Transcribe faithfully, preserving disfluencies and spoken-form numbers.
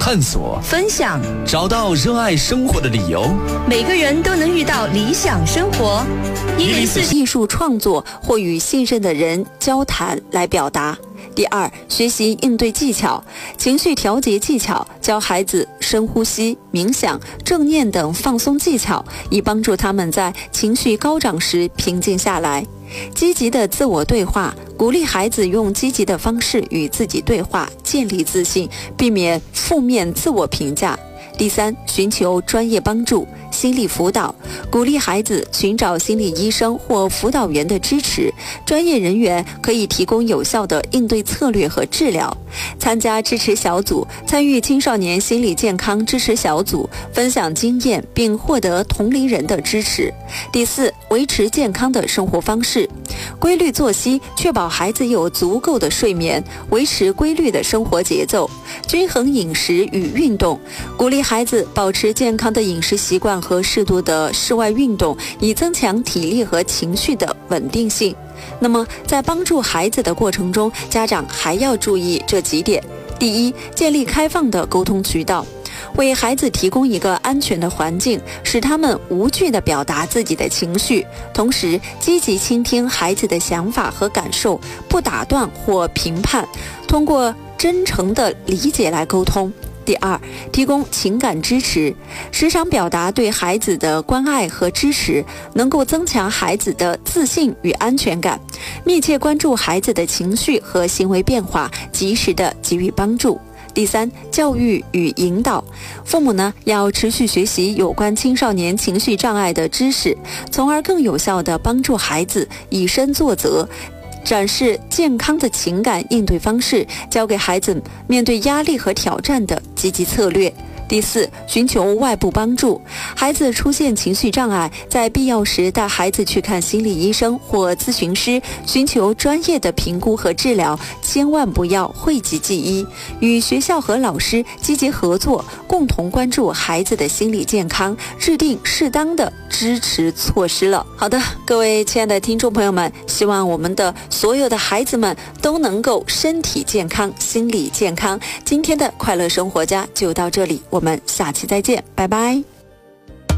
探索、 分享， 找到热爱生活的理由。 每个人都能遇到理想生活。 一零四艺术创作或与信任的人交谈来表达。第二，学习应对技巧、情绪调节技巧，教孩子深呼吸、冥想、正念等放松技巧，以帮助他们在情绪高涨时平静下来。积极的自我对话，鼓励孩子用积极的方式与自己对话，建立自信，避免负面自我评价。第三，寻求专业帮助，心理辅导，鼓励孩子寻找心理医生或辅导员的支持，专业人员可以提供有效的应对策略和治疗。参加支持小组，参与青少年心理健康支持小组，分享经验并获得同龄人的支持。第四，维持健康的生活方式，规律作息，确保孩子有足够的睡眠，维持规律的生活节奏，均衡饮食与运动，鼓励孩子保持健康的饮食习惯和适度的室外运动，以增强体力和情绪的稳定性。那么在帮助孩子的过程中，家长还要注意这几点。第一，建立开放的沟通渠道，为孩子提供一个安全的环境，使他们无惧地表达自己的情绪，同时积极倾听孩子的想法和感受，不打断或评判，通过真诚的理解来沟通。第二，提供情感支持，时常表达对孩子的关爱和支持，能够增强孩子的自信与安全感，密切关注孩子的情绪和行为变化，及时的给予帮助。第三，教育与引导，父母呢要持续学习有关青少年情绪障碍的知识，从而更有效地帮助孩子以身作则，展示健康的情感应对方式，教给孩子面对压力和挑战的积极策略。第四，寻求外部帮助，孩子出现情绪障碍，在必要时带孩子去看心理医生或咨询师，寻求专业的评估和治疗，千万不要讳疾忌医，与学校和老师积极合作，共同关注孩子的心理健康，制定适当的支持措施了。好的，各位亲爱的听众朋友们，希望我们的所有的孩子们都能够身体健康，心理健康。今天的快乐生活家就到这里，我们下期再见，拜拜。